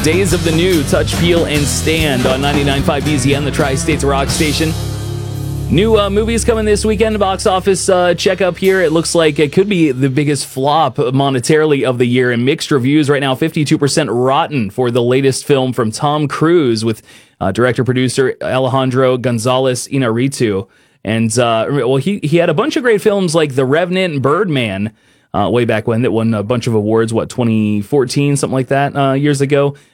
Days of the New, Touch, Peel, and Stand on 99.5 BZN, the Tri-States Rock Station. New movies coming this weekend, box office checkup here. It looks like it could be the biggest flop monetarily of the year, and mixed reviews right now. 52% rotten for the latest film from Tom Cruise with director-producer Alejandro Gonzalez Inarritu. And he had a bunch of great films like The Revenant and Birdman way back when that won a bunch of awards, 2014, something like that, years ago.